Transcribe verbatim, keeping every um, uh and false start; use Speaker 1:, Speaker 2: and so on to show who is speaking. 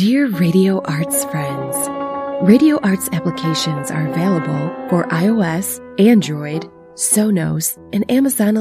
Speaker 1: Dear Radio Arts friends, Radio Arts applications are available for iOS, Android, Sonos, and Amazon